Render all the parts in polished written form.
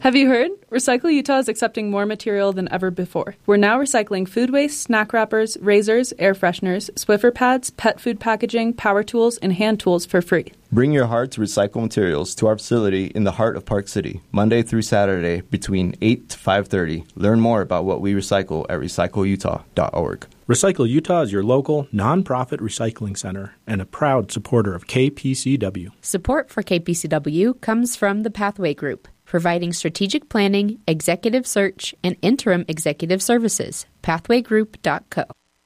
Have you heard? Recycle Utah is accepting more material than ever before. We're now recycling food waste, snack wrappers, razors, air fresheners, Swiffer pads, pet food packaging, power tools, and hand tools for free. Bring your heart to recycle materials to our facility in the heart of Park City, Monday through Saturday between 8 to 5:30. Learn more about what we recycle at recycleutah.org. Recycle Utah is your local, nonprofit recycling center and a proud supporter of KPCW. Support for KPCW comes from the Pathway Group, providing strategic planning, executive search, and interim executive services. Pathwaygroup.co.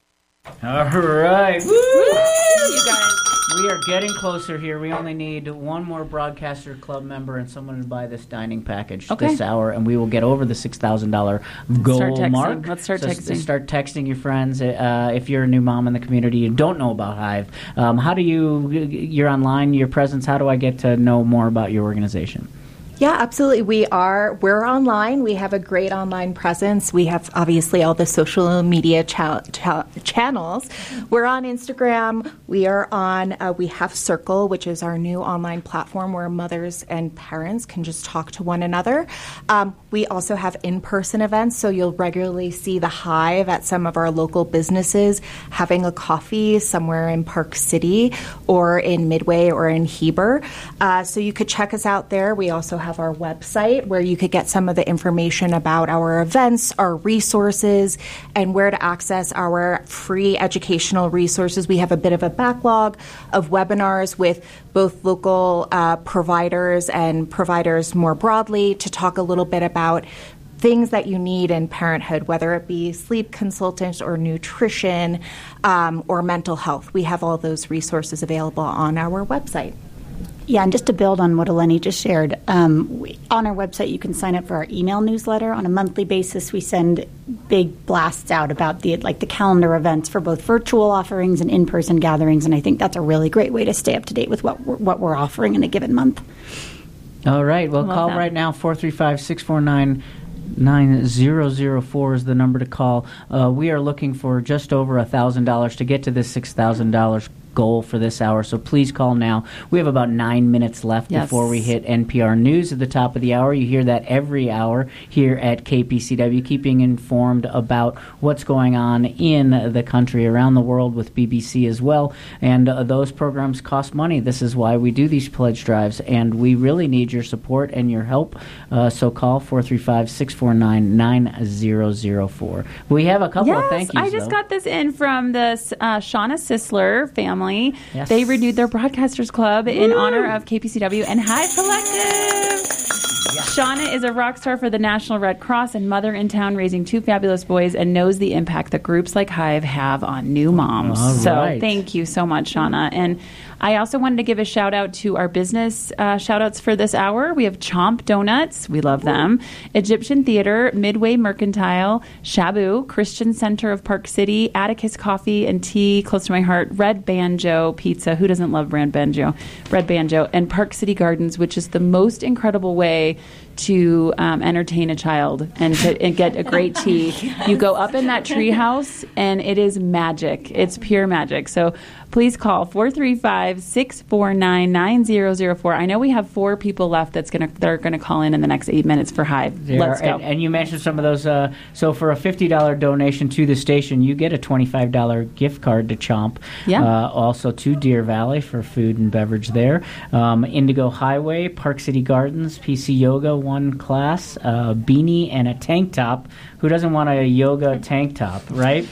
All right. Woo! You guys. We are getting closer here. We only need one more Broadcaster Club member and someone to buy this dining package this hour, and we will get over the $6,000 goal mark. Let's start texting. Start texting your friends. If you're a new mom in the community and don't know about Hive, how do you're online, your presence, how do I get to know more about your organization? Yeah, absolutely. We're online. We have a great online presence. We have obviously all the social media channels. We're on Instagram. We have Circle, which is our new online platform where mothers and parents can just talk to one another. We also have in-person events, so you'll regularly see the Hive at some of our local businesses having a coffee somewhere in Park City or in Midway or in Heber. So you could check us out there. We also have our website where you could get some of the information about our events, our resources, and where to access our free educational resources. We have a bit of a backlog of webinars with both local providers and providers more broadly to talk a little bit about things that you need in parenthood, whether it be sleep consultants or nutrition or mental health. We have all those resources available on our website. Yeah, and just to build on what Eleni just shared, on our website you can sign up for our email newsletter. On a monthly basis, we send big blasts out about the calendar events for both virtual offerings and in-person gatherings, and I think that's a really great way to stay up to date with what we're offering in a given month. All right, well, call right now, 435-649-9004 is the number to call. We are looking for just over $1,000 to get to this $6,000 goal for this hour, so please call now. We have about 9 minutes left before we hit NPR News at the top of the hour. You hear that every hour here at KPCW, keeping informed about what's going on in the country, around the world with BBC as well, and those programs cost money. This is why we do these pledge drives, and we really need your support and your help, so call 435-649-9004. We have a couple of thank yous, I just got this in from the Shauna Sisler family. Yes. They renewed their Broadcasters Club in honor of KPCW and Hive Collective. Yes. Shauna is a rock star for the National Red Cross and mother in town, raising two fabulous boys, and knows the impact that groups like Hive have on new moms. So thank you so much, Shauna. And I also wanted to give a shout out to our business shout outs for this hour. We have Chomp Donuts. We love them. Egyptian Theater, Midway Mercantile, Shabu, Christian Center of Park City, Atticus Coffee and Tea, close to my heart, Red Banjo Pizza. Who doesn't love Red Banjo? Red Banjo. And Park City Gardens, which is the most incredible way to entertain a child and get a great tea. You go up in that tree house, and it is magic. It's pure magic. So please call 435-649-9004. I know we have 4 people left that are going to call in the next 8 minutes for Hive. Let's go. And you mentioned some of those. So for a $50 donation to the station, you get a $25 gift card to Chomp. Yeah. Also to Deer Valley for food and beverage there. Indigo Highway, Park City Gardens, PC Yoga, one class, a beanie, and a tank top. Who doesn't want a yoga tank top, right?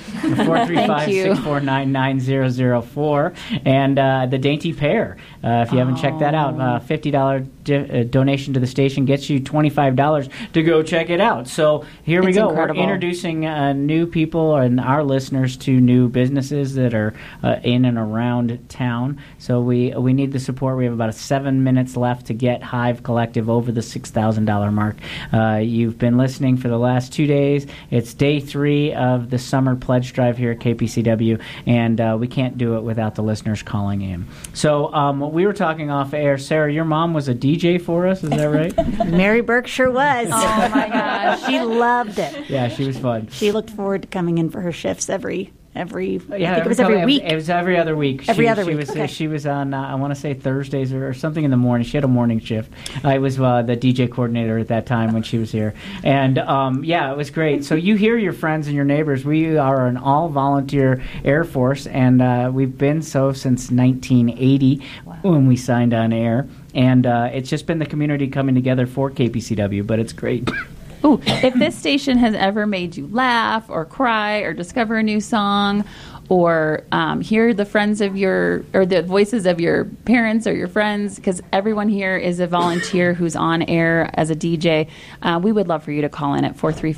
435-649-9004. And the Dainty Pear. If you haven't checked that out, $50 donation to the station gets you $25 to go check it out. So here we go. Incredible. We're introducing new people and our listeners to new businesses that are in and around town. So we need the support. We have about 7 minutes left to get Hive Collective over the $6,000 mark. You've been listening for the last 2 days. It's day 3 of the summer pledge drive here at KPCW, and we can't do it without the listeners calling in. So we were talking off air. Sarah, your mom was a DJ for us, is that right? Mary Burke sure was. Oh, my gosh. She loved it. Yeah, she was fun. She looked forward to coming in for her shifts every every week. It was every other week. Every other week. She was on, I want to say Thursdays or something in the morning. She had a morning shift. I was the DJ coordinator at that time when she was here. And, it was great. So you hear your friends and your neighbors. We are an all-volunteer Air Force, and we've been so since 1980 when we signed on air. And it's just been the community coming together for KPCW, but it's great. Ooh, if this station has ever made you laugh or cry or discover a new song or hear the the voices of your parents or your friends, because everyone here is a volunteer who's on air as a DJ, we would love for you to call in at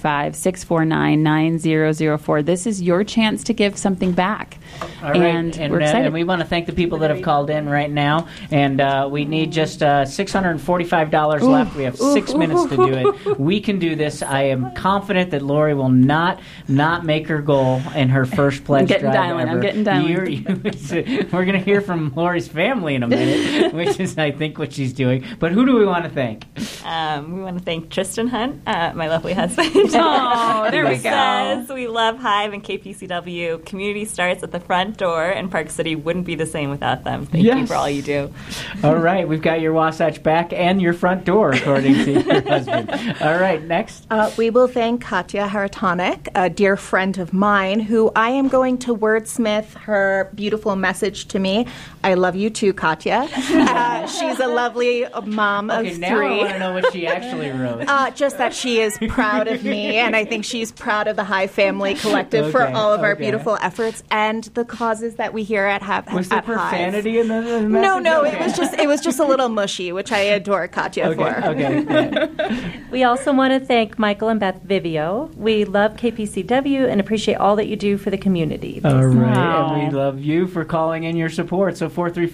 435-649-9004. This is your chance to give something back. All right. And we're excited. And we want to thank the people that have called in right now. And we need just $645 left. We have 6 minutes to do it. We can do this. I am confident that Lori will not make her goal in her first pledge drive. I'm getting dialing. We're going to hear from Lori's family in a minute, which is, I think, what she's doing. But who do we want to thank? We want to thank Tristan Hunt, my lovely husband. Oh, there we go. Says, we love Hive and KPCW. Community starts at the front door, and Park City wouldn't be the same without them. Thank you for all you do. All right. We've got your Wasatch back and your front door, according to your husband. All right. Next. We will thank Katya Haratonik, a dear friend of mine, who I am going to wordsmith her beautiful message to me. I love you too, Katya. She's a lovely mom of three. Now I want to know what she actually wrote. Just that she is proud of me, and I think she's proud of the Hive Family Collective for all of our beautiful efforts and the causes that we hear at Hive. Was there profanity in the message? No. It was just a little mushy, which I adore Katya for. Okay. We also want to thank Michael and Beth Vivio. We love KPCW and appreciate all that you do for the community. All right, and we love you for calling in your support. So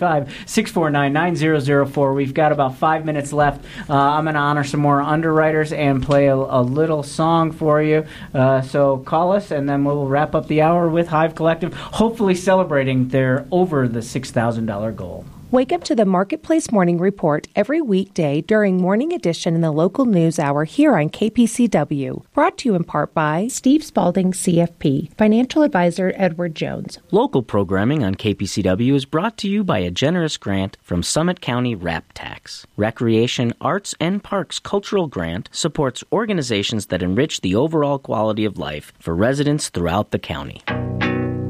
435-649-9004. We've got about 5 minutes left. I'm going to honor some more underwriters and play a little song for you. So call us, and then we'll wrap up the hour with Hive Collective, hopefully celebrating their over the $6,000 goal. Wake up to the Marketplace Morning Report every weekday during Morning Edition in the local news hour here on KPCW. Brought to you in part by Steve Spalding, CFP, Financial Advisor Edward Jones. Local programming on KPCW is brought to you by a generous grant from Summit County RAP Tax. Recreation, Arts, and Parks Cultural Grant supports organizations that enrich the overall quality of life for residents throughout the county.